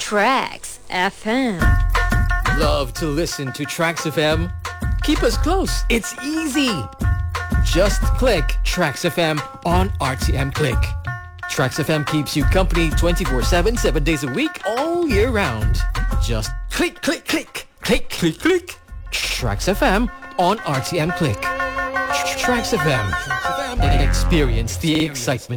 Tracks FM. Love to listen to Tracks FM? Keep us close. It's easy. Just click Tracks FM on RTM Click. Tracks FM keeps you company 24/7, 7 days a week, all year round. Just click, click, click, click, click, click. Tracks FM on RTM Click. Tracks FM. Experience the excitement.